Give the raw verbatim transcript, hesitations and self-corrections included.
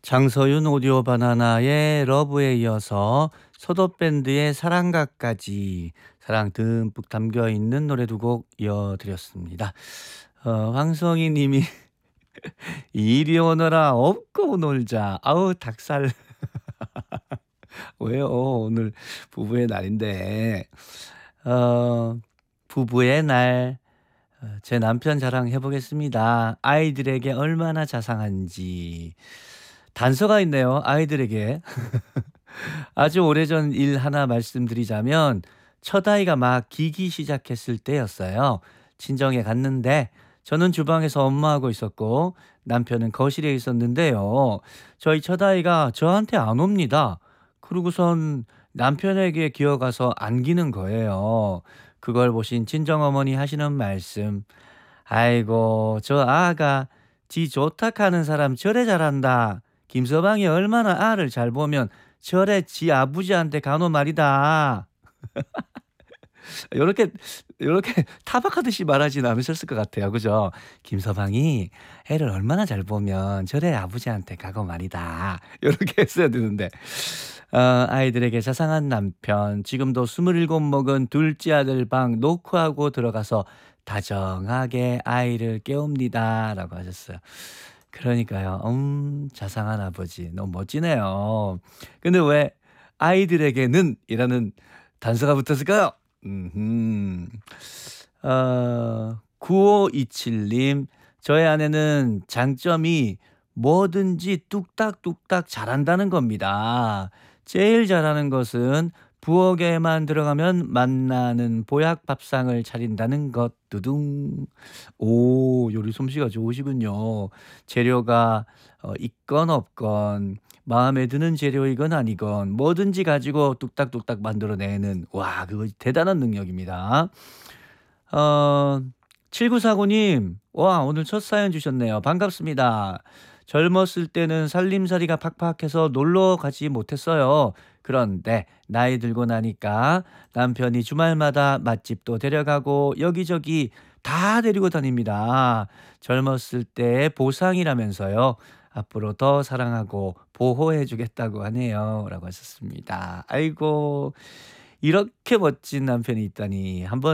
장서윤 오디오 바나나의 러브에 이어서 소도밴드의 사랑가까지 사랑 듬뿍 담겨 있는 노래 두 곡 이어드렸습니다. 어, 황성희 님이 이리 오너라 업고 놀자. 아우 닭살. 왜요? 오늘 부부의 날인데. 어, 부부의 날. 어, 제 남편 자랑해 보겠습니다. 아이들에게 얼마나 자상한지. 단서가 있네요, 아이들에게. 아주 오래전 일 하나 말씀드리자면 첫 아이가 막 기기 시작했을 때였어요. 친정에 갔는데 저는 주방에서 업무하고 있었고 남편은 거실에 있었는데요. 저희 첫 아이가 저한테 안 옵니다. 그러고선 남편에게 기어가서 안기는 거예요. 그걸 보신 친정어머니 하시는 말씀. 아이고 저 아가 지 좋다하는 사람 저래 잘한다. 김서방이 얼마나 알을 잘 보면 저래 지 아버지한테 가노 말이다. 요렇게 요렇게 타박하듯이 말하진 않으셨을 것 같아요. 그죠? 김서방이 애를 얼마나 잘 보면 저래 아버지한테 가고 말이다. 요렇게 했어야 되는데. 어, 아이들에게 자상한 남편, 지금도 스물일곱 먹은 둘째 아들 방 노크하고 들어가서 다정하게 아이를 깨웁니다. 라고 하셨어요. 그러니까요. 음, 자상한 아버지. 너무 멋지네요. 근데 왜 아이들에게는 이라는 단서가 붙었을까요? 음흠. 어, 구오이칠 님, 저의 아내는 장점이 뭐든지 뚝딱뚝딱 잘한다는 겁니다. 제일 잘하는 것은 부엌에만 들어가면 만나는 보약 밥상을 차린다는 것. 두둥. 오, 요리 솜씨가 좋으시군요. 재료가 어, 있건 없건 마음에 드는 재료이건 아니건 뭐든지 가지고 뚝딱뚝딱 만들어내는, 와, 그거 대단한 능력입니다. 어, 칠구사구 님, 와, 오늘 첫 사연 주셨네요. 반갑습니다. 젊었을 때는 살림살이가 팍팍해서 놀러 가지 못했어요. 그런데 나이 들고 나니까 남편이 주말마다 맛집도 데려가고 여기저기 다 데리고 다닙니다. 젊었을 때의 보상이라면서요. 앞으로 더 사랑하고 보호해 주겠다고 하네요. 라고 하셨습니다. 아이고, 이렇게 멋진 남편이 있다니. 한번